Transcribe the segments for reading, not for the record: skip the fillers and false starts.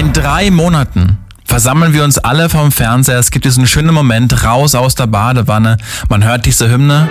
In 3 Monaten versammeln wir uns alle vorm Fernseher. Es gibt diesen schönen Moment, raus aus der Badewanne. Man hört diese Hymne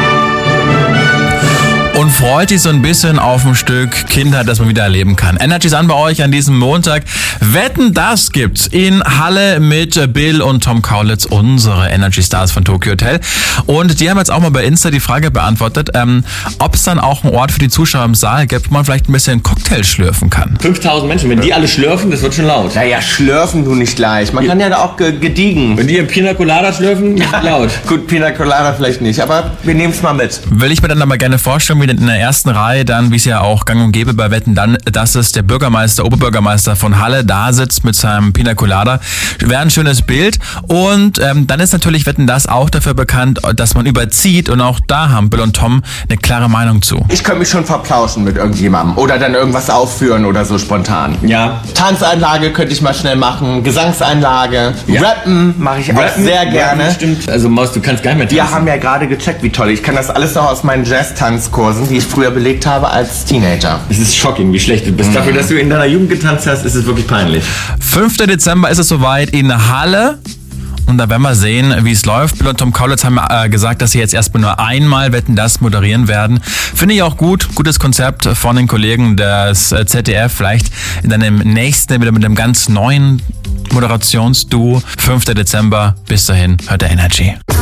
und freut sich so ein bisschen auf ein Stück Kindheit, das man wieder erleben kann. Energy ist an bei euch an diesem Montag. Wetten, das gibt's in Halle mit Bill und Tom Kaulitz, unsere Energy Stars von Tokyo Hotel. Und die haben jetzt auch mal bei Insta die Frage beantwortet, ob es dann auch einen Ort für die Zuschauer im Saal gibt, wo man vielleicht ein bisschen Cocktail schlürfen kann. 5000 Menschen, wenn die alle schlürfen, das wird schon laut. Naja, schlürfen du nicht gleich. Man kann ja da auch gediegen. Wenn die im Pina Colada schlürfen, ist laut. Gut, Pina Colada vielleicht nicht, aber wir nehmen es mal mit. Will ich mir dann aber gerne vorstellen, wie in der ersten Reihe dann, wie es ja auch gang und gäbe bei Wetten, dann, dass es der Bürgermeister, Oberbürgermeister von Halle da sitzt mit seinem Pina Colada. Wäre ein schönes Bild. Und dann ist natürlich Wetten, das auch dafür bekannt, dass man überzieht. Und auch da haben Bill und Tom eine klare Meinung zu. Ich könnte mich schon verplauschen mit irgendjemandem oder dann irgendwas aufführen oder so spontan. Ja. Tanzeinlage könnte ich mal schnell machen, Gesangseinlage, Ja. Rappen mache ich auch sehr gerne. Rappen, stimmt. Also Maus, du kannst gar nicht mehr tanzen. Wir haben ja gerade gecheckt, wie toll. Ich kann das alles noch aus meinen Jazz-Tanzkursen, die ich früher belegt habe als Teenager. Es ist shocking, wie schlecht du bist. Dafür, dass du in deiner Jugend getanzt hast, ist es wirklich peinlich. 5. Dezember ist es soweit in Halle. Und da werden wir sehen, wie es läuft. Bill und Tom Kaulitz haben gesagt, dass sie jetzt erstmal nur einmal Wetten, das moderieren werden. Finde ich auch gut. Gutes Konzept von den Kollegen des ZDF. Vielleicht in einem nächsten wieder mit einem ganz neuen Moderationsduo. 5. Dezember. Bis dahin, hört der Energy.